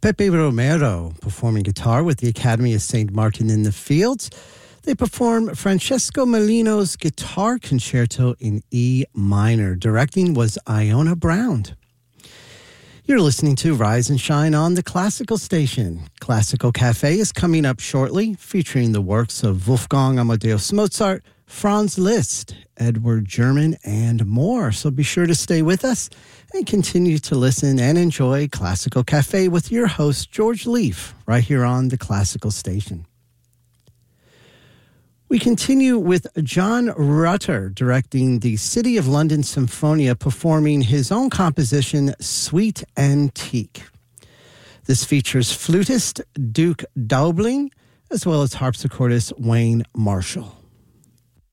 Pepe Romero performing guitar with the Academy of St. Martin in the Fields. They perform Francesco Molino's Guitar Concerto in E minor. Directing was Iona Brown. You're listening to Rise and Shine on the Classical Station. Classical Cafe is coming up shortly, featuring the works of Wolfgang Amadeus Mozart, Franz Liszt, Edward German, and more. So be sure to stay with us and continue to listen and enjoy Classical Cafe with your host, George Leaf, right here on the Classical Station. We continue with John Rutter directing the City of London Symphonia, performing his own composition, Suite Antique. This features flutist Duke Daubling, as well as harpsichordist Wayne Marshall.